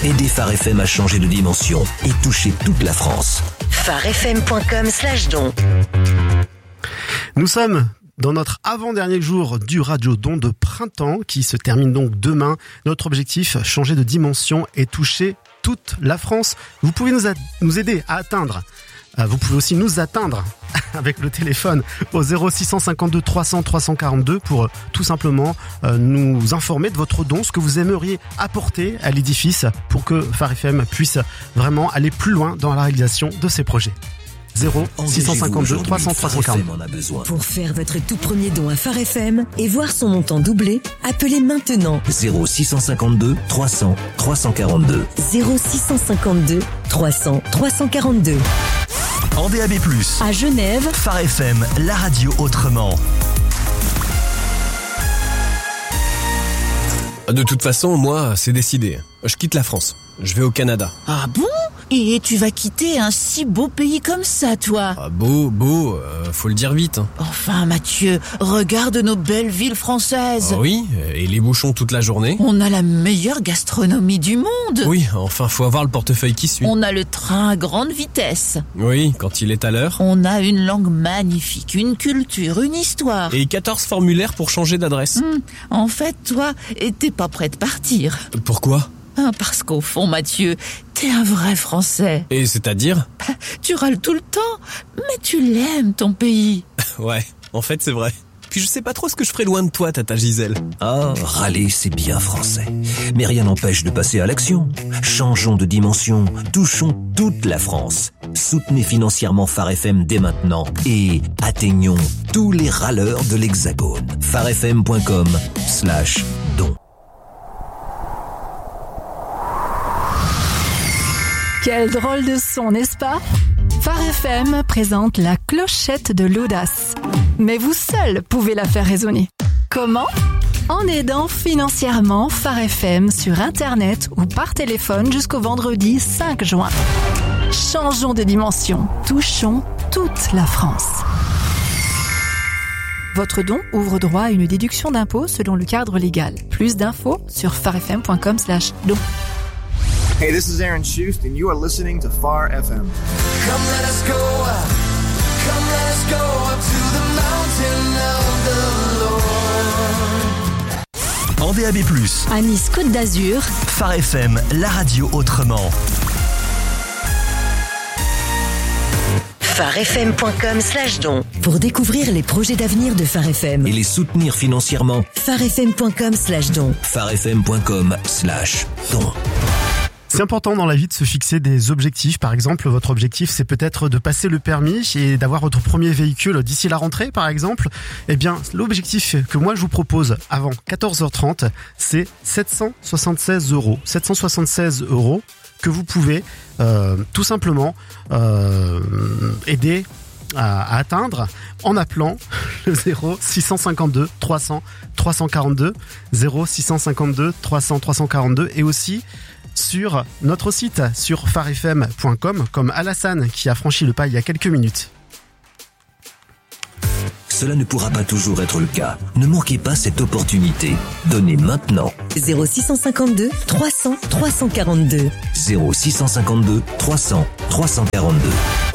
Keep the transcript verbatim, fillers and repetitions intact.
Aidez Phare F M à changer de dimension et toucher toute la France. pharefm.com slash don. Nous sommes dans notre avant-dernier jour du Radio Don de printemps qui se termine donc demain. Notre objectif, changer de dimension et toucher toute la France. Vous pouvez nous, a- nous aider à atteindre. Euh, vous pouvez aussi nous atteindre avec le téléphone au zéro six cent cinquante-deux trois cents trois cent quarante-deux pour euh, tout simplement euh, nous informer de votre don, ce que vous aimeriez apporter à l'édifice pour que Phare F M puisse vraiment aller plus loin dans la réalisation de ses projets. zéro six cent cinquante-deux trois cents trois cent quarante. Pour faire votre tout premier don à Phare F M et voir son montant doubler, appelez maintenant zéro six cent cinquante-deux trois cents trois cent quarante-deux. zéro six cent cinquante-deux trois cents trois cent quarante-deux. En D A B plus, À Genève, Phare F M, la radio autrement. De toute façon, moi, c'est décidé. Je quitte la France. Je vais au Canada. Ah bon ? Et tu vas quitter un si beau pays comme ça, toi ? Ah, beau, beau, euh, faut le dire vite. Hein. Enfin, Mathieu, regarde nos belles villes françaises. Ah oui, et les bouchons toute la journée. On a la meilleure gastronomie du monde. Oui, enfin, faut avoir le portefeuille qui suit. On a le train à grande vitesse. Oui, quand il est à l'heure. On a une langue magnifique, une culture, une histoire. Et quatorze formulaires pour changer d'adresse. Hum, en fait, toi, t'es pas prêt de partir. Pourquoi ? Ah, parce qu'au fond, Mathieu, t'es un vrai Français. Et c'est-à-dire ? Tu râles tout le temps, mais tu l'aimes, ton pays. Ouais, en fait, c'est vrai. Puis je sais pas trop ce que je ferai loin de toi, tata Gisèle. Ah, râler, c'est bien français. Mais rien n'empêche de passer à l'action. Changeons de dimension, touchons toute la France. Soutenez financièrement Phare F M dès maintenant et atteignons tous les râleurs de l'Hexagone. pharefm.com slash don. Quel drôle de son, n'est-ce pas ? Phare F M présente la clochette de l'audace. Mais vous seul pouvez la faire résonner. Comment ? En aidant financièrement Phare F M sur Internet ou par téléphone jusqu'au vendredi cinq juin. Changeons de dimension, touchons toute la France. Votre don ouvre droit à une déduction d'impôt selon le cadre légal. Plus d'infos sur pharefm.com slash don. Hey, this is Aaron Schust, and you are listening to Phare F M. Come let us go up, come let us go up to the mountain of the Lord. En D A B plus, à Nice Côte d'Azur, Phare F M, la radio autrement. pharefm.com slash don. Pour découvrir les projets d'avenir de Phare F M. Et les soutenir financièrement. pharefm.com slash don. pharefm.com slash don. C'est important dans la vie de se fixer des objectifs. Par exemple, votre objectif, c'est peut-être de passer le permis et d'avoir votre premier véhicule d'ici la rentrée, par exemple. Eh bien, l'objectif que moi je vous propose avant quatorze heures trente, c'est sept cent soixante-seize euros. sept cent soixante-seize euros que vous pouvez euh, tout simplement euh, aider à, à atteindre en appelant le zéro six cent cinquante-deux trois cents trois cent quarante-deux, zéro six cent cinquante-deux trois cents trois cent quarante-deux, et aussi sur notre site, sur pharefm point com, comme Alassane qui a franchi le pas il y a quelques minutes. Cela ne pourra pas toujours être le cas. Ne manquez pas cette opportunité. Donnez maintenant. zéro six cent cinquante-deux trois cents trois cent quarante-deux. zéro six cent cinquante-deux trois cents trois cent quarante-deux.